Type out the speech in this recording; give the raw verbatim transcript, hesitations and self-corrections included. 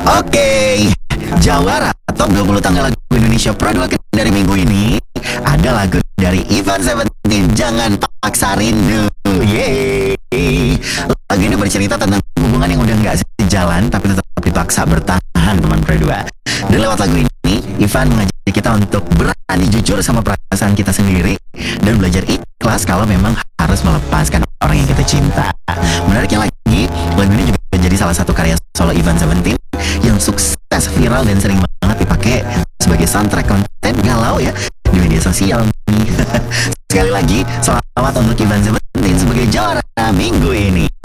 Oke, jawara top dua puluh tanggal lagu Indonesia Pro dua dari minggu ini ada lagu dari Ivan Seventeen, Jangan Paksa Rindu. Yeay. Lagu ini bercerita tentang hubungan yang udah nggak sejalan tapi tetap dipaksa bertahan, teman Pro dua. Dan lewat lagu ini, Ivan mengajak kita untuk berani jujur sama perasaan kita sendiri dan belajar ikhlas kalau memang harus melepaskan orang yang kita cinta. Menariknya lagi, lagu ini juga jadi salah satu karya solo Ivan Seventeen yang sukses viral dan sering banget dipakai sebagai soundtrack konten galau ya di media sosial nih. Sekali lagi, selamat untuk Ivan Seventeen sebagai juara minggu ini.